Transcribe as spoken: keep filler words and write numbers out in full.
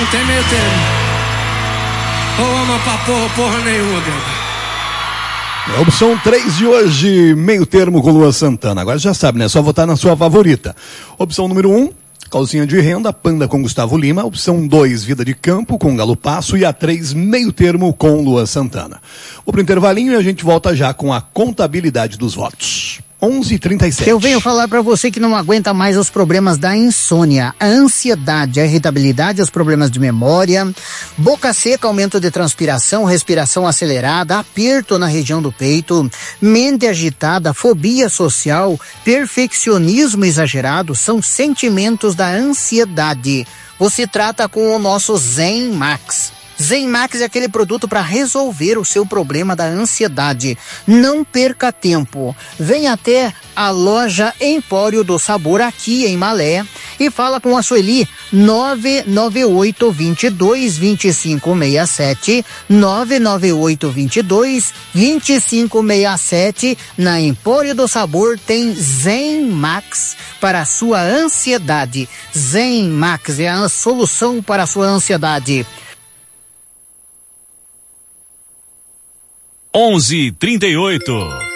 não tem meio termo. Ou ama pra porra, porra nenhuma, Greg. É a opção três de hoje, meio termo com Lua Santana. Agora já sabe, né? É só votar na sua favorita. Opção número um, Calcinha de Renda, Panda com Gustavo Lima. Opção dois, Vida de Campo com Galo Passo. E a três, meio termo com Lua Santana. Vou pro intervalinho e a gente volta já com a contabilidade dos votos. onze e trinta e sete. Eu venho falar para você que não aguenta mais os problemas da insônia, a ansiedade, a irritabilidade, os problemas de memória, boca seca, aumento de transpiração, respiração acelerada, aperto na região do peito, mente agitada, fobia social, perfeccionismo exagerado, são sentimentos da ansiedade. Você trata com o nosso Zen Max. Zen Max é aquele produto para resolver o seu problema da ansiedade. Não perca tempo. Venha até a loja Empório do Sabor aqui em Malé e fala com a Sueli nove nove oito, dois dois, dois cinco seis sete, nove nove oito, dois dois, dois cinco seis sete. Na Empório do Sabor tem Zen Max para a sua ansiedade. Zen Max é a solução para a sua ansiedade. onze e trinta e oito.